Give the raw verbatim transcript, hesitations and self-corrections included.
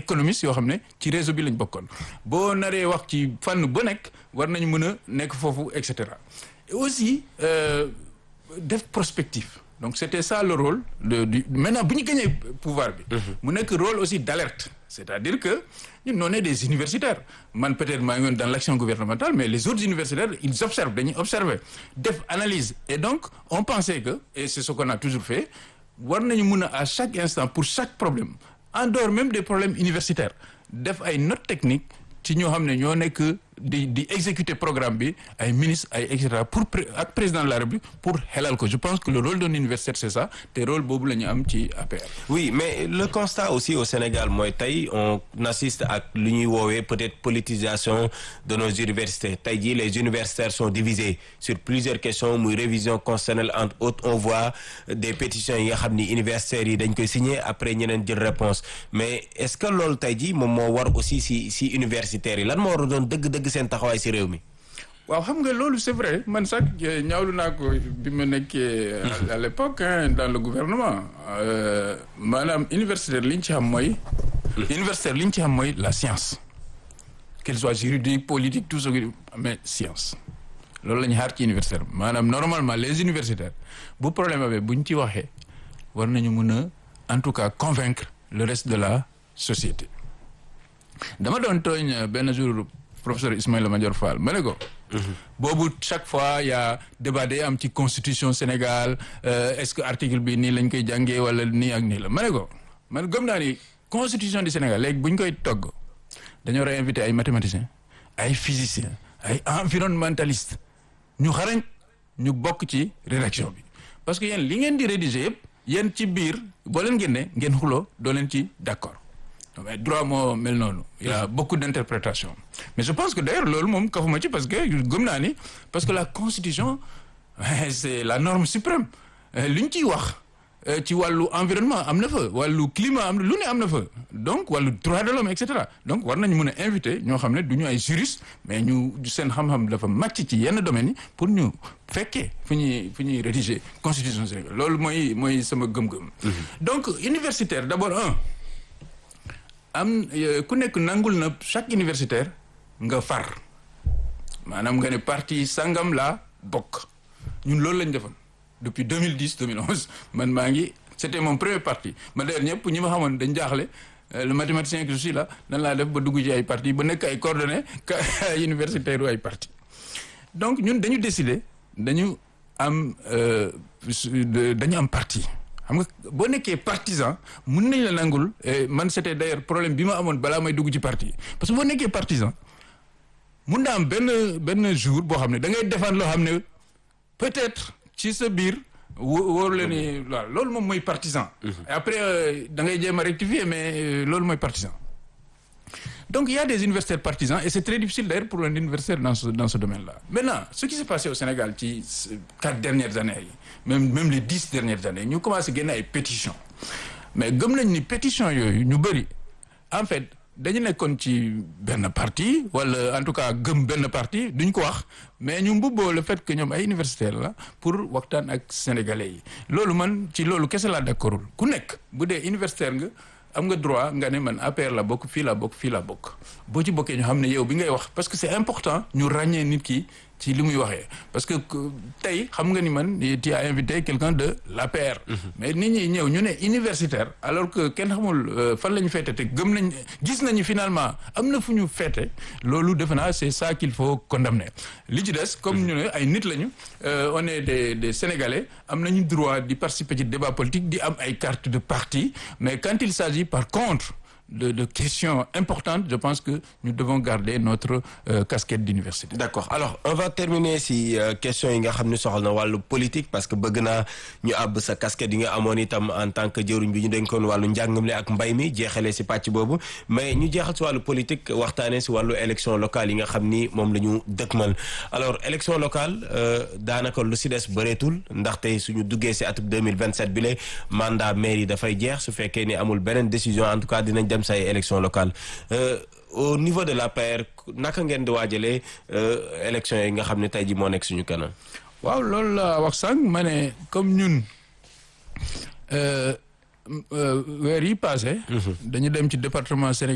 économistes yoo xam ne ci réseau bi lañ bokkoon boo naree wax ci fànn ba nekk war nañu mën a nekk foofu et cetera et aussi euh, def prospective donc c'était ça le rôle de du maintenant bu ñu gagné pouvoir bi. mu nekk rôle aussi d'alerte c'est-à-dire que ñun on est des universitaires man peut-être maa ngi woon dans l'action gouvernementale mais les autres universitaires ils observent dañuy observer def analyse et donc on pensait que et c'est ce qu'on a toujours fait war nañu mun a à chaque instant pour chaque problème en dehors même des problèmes universitaires def ay notes techniques ci ñoo xam ne ñoo nekk di di exécuter programme bi ay ministres ay et cetera pour ak président de la République pour xelal ko je pense que le rôle d'un universitaire c'est ça te rôle boobu la ñu am ci A P R. oui mais le constat aussi au Sénégal mooy tey on assiste ak lu ñuy woowee peut-être politisation de nos universités tey jii les universitaires sont divisés sur plusieurs questions muy révision constitutionnelle entre autres on voit des pétitions yi nga xam ni universitaires yi dañ koy signer après ñeneen jël réponse mais est-ce que loolu tey jii moom moo war aussi si si universitaires yi lan moo war a doon dëgg-dëgg seen taxawaay ci réew mi. waaw xam nga loolu c'est vrai man sax ñaawlu naa ko bi ma nekkee à l'époque hein, dans le gouvernement euh, maanaam universitaire li ñu ci xam mooy. universitaire li ñu ci xam mooy la science. qu'elle soit juridique politique tout ce que mais science. loolu la ñu xaar ci universitaire maanaam normalement les universitaires bu problème amee bu ñu ci waxee war nañu mën a en tout cas convaincre le reste de la société. dama doon tooñ benn jour. professeur Ismaïla Madior Fall ma ne ko. boobu chaque fois y a débat day am ci constitution Sénégal euh, est-ce que article bi nii lañ koy jàngee wala nii ak nii la ma ne ko man gëm naa ni constitution du Sénégal léegi bu ñu koy togg dañoo war a invité ay mathématiciens ay physiciens ay environnementalistes ñu xarañ ñu bokk ci rédaction bi parce que yéen li ngeen di rédiger yëpp yéen ci biir boo leen génnee ngeen xuloo doo leen ci d'accord. mais droit moo mel noonu il y a beaucoup d'interprétations mais je pense que d'ailleurs loolu moom kafuma ci parce que gëm naa ni parce que la constitution c'est la norme suprême li ñu ciy wax ci wàllu environnement am na fa wàllu climat am na lu ne am na fa donc wàllu droit de l'homme et cetera donc war nañu mën a inviter ñoo xam ne du ñu ay juristes mais ñu seen xam-xam dafa màcc ci yenn domaines yi pour ñu fekkee fu ñuy fu ñuy rédiger constitution Sénégal loolu mooy mooy sama gëm-gëm. donc universitaire d'abord un. am ku nekk nangul na chaque universitaire nga far maanaam nga ne parti sangam la bokk ñun loolu lañ defoon depuis deux mille dix deux mille onze man maa ngi c'était mon premier parti ma d'ailleurs ñëpp ñi ma xamoon dañ jaaxle le mathématicien que je suis là nan laa def ba dugg ci ay parti ba nekk ay coordonnées ay universitaires ou ay parti donc ñun dañu décider dañu am dañu am parti xam nga boo nekkee partisan mun nañ la nangul man c'était d'ailleurs problème bi ma amoon balaa may dugg ci parti parce que boo nekkee partisan mun na am benn benn jour boo xam ne da ngay défendre loo xam ne peut-être ci sa biir wóor leen ni waaw loolu moom mooy partisan. et après da ngay jéem a rectifier mais loolu mooy partisan. donc il y a des universitaires partisans et c'est très difficile d'ailleurs pour un universitaire dans ce dans ce domaine-là. Maintenant ce qui s'est passé au Sénégal ci quatre dernières années yi même même les dix dernières années ñu commencé génne ay pétitions mais gëm nañ ni pétitions yooyu ñu bëri en fait dañu nekkoon ci benn parti wala en tout cas gëm benn parti duñ ko wax mais ñu mbubboo le fait que ñoom ay universitaires la pour waxtaan ak sénégalais yi loolu man ci loolu kese laa d'accordul ku nekk bu dee universitaire nga. am nga droit nga ne man A P R la bokk fii la bokk fii la bokk boo ci bokkee ñu xam ne yow bi ngay wax parce que c'est important ñu ràññee nit ki ci li muy waxee parce que tey xam nga ni man tu as invité quelqu'un de l'A P R mais nit ñi ñëw ñu ne universitaire alors que kenn xamul fan la ñu féete te gëm nañ gis nañu finalement am na fu ñu féete loolu defe naa c'est ça qu'il faut condamner li ci des comme ñu ne ay nit lañu on est des des Sénégalais am nañu droit di participer ci débat politique di am ay carte de parti mais quand il s'agit par contre de de questions importantes je pense que nous devons garder notre euh, casquette d'université. D'accord alors on va terminer si euh, questions yi nga xam ne soxal na wàllu politique parce que bëgg naa ñu àbb sa casquette yi nga amoon itam en tant que jëruñ bi ñu dénkoon wàllu njàngam ak mbay mi jeexalee si pàcc boobu mais ñu jeexal si wàllu politique waxtaanee si wàllu élection locale yi nga xam ni moom la ñu dëkkmal alors élection locale euh, daanaka lu si des bëreetul ndaxte suñu duggee si atum deux mille vingt-sept bi la mandat maire yi dafay jeex su fekkee ni amul beneen décision en tout cas dinañ dem say élection locale euh, au niveau de l'A P R naka ngeen di waajalee élection yi nga xam ne tey ji moo nekk suñu kanam. waaw loolu la wax sànq ma ne comme ñun weer yi passé dañu dem ci département Sénégal